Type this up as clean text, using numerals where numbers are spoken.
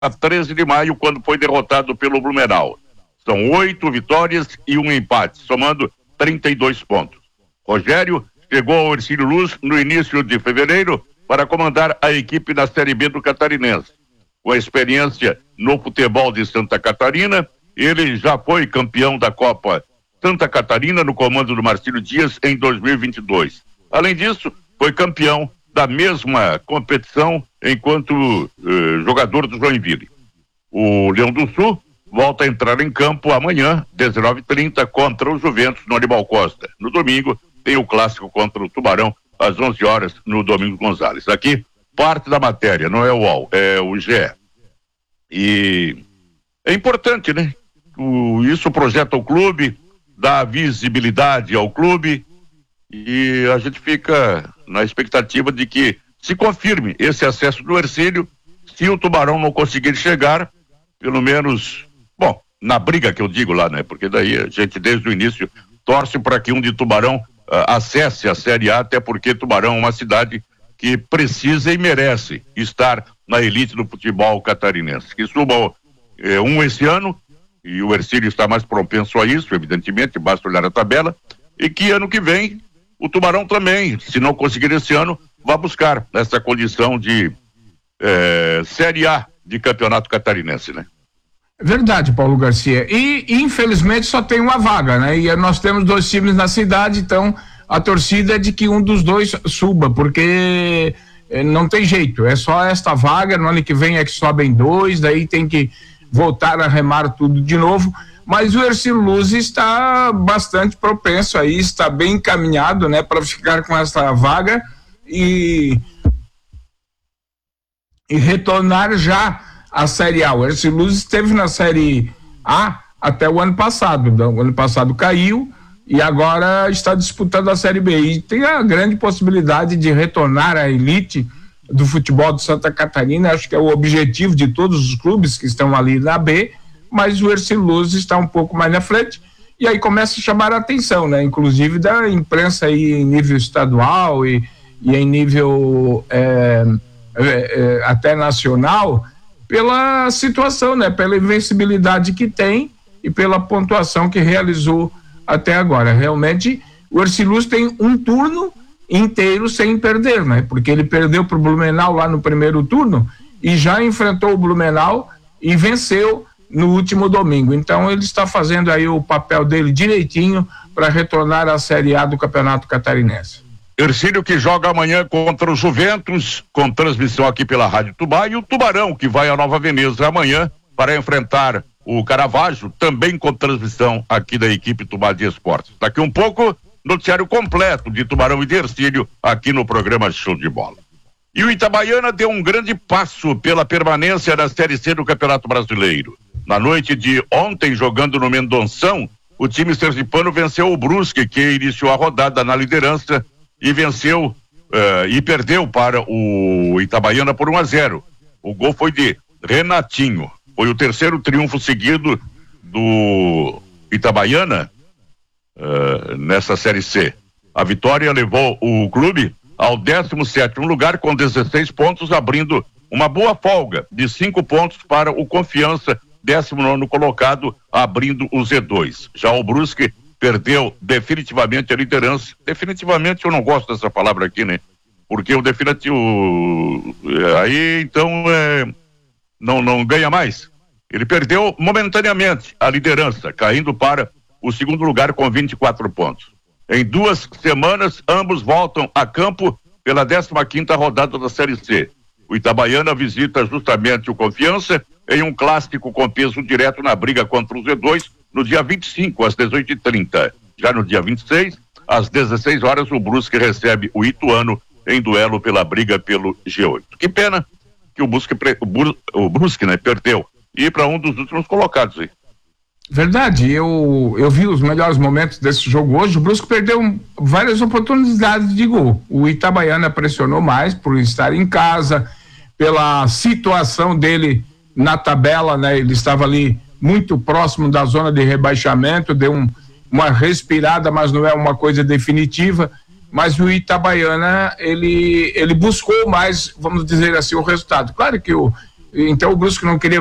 13 de maio, quando foi derrotado pelo Blumenau. São 8 vitórias e 1 empate, somando 32 pontos. Rogério chegou ao Hercílio Luz no início de fevereiro para comandar a equipe da Série B do Catarinense. Com a experiência no futebol de Santa Catarina, ele já foi campeão da Copa Santa Catarina no comando do Marcílio Dias em 2022. Além disso, foi campeão da mesma competição enquanto jogador do Joinville. O Leão do Sul volta a entrar em campo amanhã, 19h30, contra o Juventus no Aníbal Costa. No domingo, tem o clássico contra o Tubarão, às 11 horas, no Domingos Gonzalez. Aqui, parte da matéria, não é o UOL, é o GE. E é importante, né? Isso projeta o clube, dá visibilidade ao clube, e a gente fica na expectativa de que se confirme esse acesso do Hercílio. Se o Tubarão não conseguir chegar, pelo menos, bom, na briga que eu digo lá, né? Porque daí a gente desde o início torce para que um de Tubarão acesse a Série A, até porque Tubarão é uma cidade que precisa e merece estar na elite do futebol catarinense. Que suba esse ano, e o Hercílio está mais propenso a isso, evidentemente, basta olhar a tabela, e que ano que vem o Tubarão também, se não conseguir esse ano, vai buscar essa condição de Série A de campeonato catarinense, né? Verdade, Paulo Garcia. E infelizmente só tem uma vaga, né? E nós temos 2 times na cidade, então a torcida é de que um dos 2 suba, porque não tem jeito, é só esta vaga. No ano que vem é que sobem 2, daí tem que voltar a remar tudo de novo. Mas o Hercílio Luz está bastante propenso aí, está bem encaminhado, né, para ficar com essa vaga e retornar já à Série A. O Hercílio Luz esteve na Série A até o ano passado. O ano passado caiu e agora está disputando a Série B. E tem a grande possibilidade de retornar à elite do futebol de Santa Catarina. Acho que é o objetivo de todos os clubes que estão ali na B, mas o Hercílio Luz está um pouco mais na frente, e aí começa a chamar a atenção, né? Inclusive da imprensa aí em nível estadual e em nível até nacional, pela situação, né? Pela invencibilidade que tem e pela pontuação que realizou até agora. Realmente, o Hercílio Luz tem um turno inteiro sem perder, né? Porque ele perdeu para o Blumenau lá no primeiro turno e já enfrentou o Blumenau e venceu no último domingo. Então ele está fazendo aí o papel dele direitinho para retornar à Série A do Campeonato Catarinense. Hercílio que joga amanhã contra o Juventus, com transmissão aqui pela Rádio Tubá, e o Tubarão que vai à Nova Veneza amanhã para enfrentar o Caravaggio, também com transmissão aqui da equipe Tubá de Esportes. Daqui um pouco, noticiário completo de Tubarão e de Hercílio aqui no programa Show de Bola. E o Itabaiana deu um grande passo pela permanência da Série C do Campeonato Brasileiro. Na noite de ontem, jogando no Mendonção, o time sergipano venceu o Brusque, que iniciou a rodada na liderança e venceu e perdeu para o Itabaiana por 1-0. O gol foi de Renatinho. Foi o terceiro triunfo seguido do Itabaiana nessa Série C. A vitória levou o clube ao 17º lugar com 16 pontos, abrindo uma boa folga de 5 pontos para o Confiança, 19º colocado, abrindo o Z2. Já o Brusque perdeu definitivamente a liderança. Definitivamente eu não gosto dessa palavra aqui, né? Porque o definitivo aí então não ganha mais. Ele perdeu momentaneamente a liderança, caindo para o segundo lugar com 24 pontos. Em 2 semanas, ambos voltam a campo pela 15ª rodada da Série C. O Itabaiana visita justamente o Confiança em um clássico com peso direto na briga contra o Z2 no dia 25, às 18h30. Já no dia 26, às 16 horas, o Brusque recebe o Ituano em duelo pela briga pelo G8. Que pena que o Brusque, né, perdeu. E para um dos últimos colocados aí. Verdade, eu vi os melhores momentos desse jogo hoje. O Brusque perdeu várias oportunidades de gol. O Itabaiana pressionou mais por estar em casa, pela situação dele na tabela, né? Ele estava ali muito próximo da zona de rebaixamento, deu uma respirada, mas não é uma coisa definitiva. Mas o Itabaiana, ele buscou mais, vamos dizer assim, o resultado. Claro que o Então o Brusque não queria